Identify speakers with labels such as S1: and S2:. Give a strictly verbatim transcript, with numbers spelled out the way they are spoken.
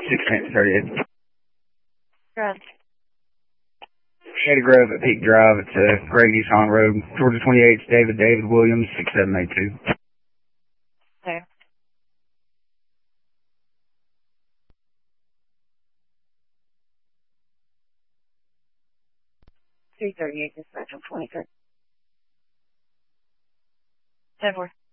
S1: six minutes, thirty-eight.
S2: Grove.
S1: Shady Grove at Peak Drive. It's uh, Great East Hong Road. Georgia twenty-eight, David, David Williams, six seven eight two.
S2: Okay. three thirty-eight, dispatch on twenty-third. ten four.